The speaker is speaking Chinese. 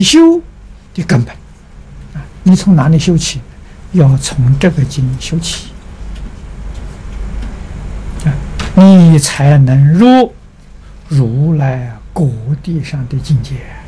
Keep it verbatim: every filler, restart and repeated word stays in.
修的根本啊，你从哪里修起？要从这个经修起啊，你才能入如来果地上的境界。